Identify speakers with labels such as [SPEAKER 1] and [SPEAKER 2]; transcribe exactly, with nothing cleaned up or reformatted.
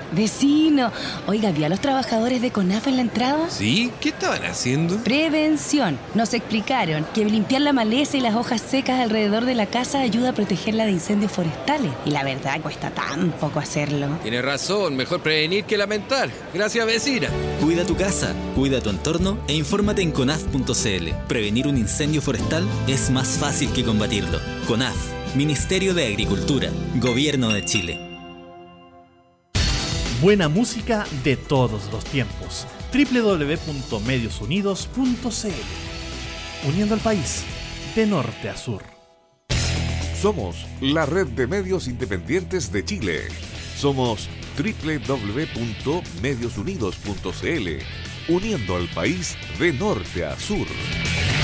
[SPEAKER 1] Vecino, oiga, ¿vio a los trabajadores de CONAF en la entrada?
[SPEAKER 2] ¿Sí? ¿Qué estaban haciendo?
[SPEAKER 1] Prevención. Nos explicaron que limpiar la maleza y las hojas secas alrededor de la casa ayuda a protegerla de incendios forestales. Y la verdad, cuesta tan poco hacerlo.
[SPEAKER 2] Tiene razón, mejor prevenir que lamentar. Gracias, vecina.
[SPEAKER 3] Cuida tu casa, cuida tu entorno e infórmate en conaf punto c l. Prevenir un incendio forestal es más fácil que combatirlo. CONAF, Ministerio de Agricultura, Gobierno de Chile.
[SPEAKER 4] Buena música de todos los tiempos. doble u doble u doble u punto medios unidos punto c l. Uniendo al país de norte a sur.
[SPEAKER 5] Somos la red de medios independientes de Chile. Somos doble u doble u doble u punto medios unidos punto c l. Uniendo al país de norte a sur.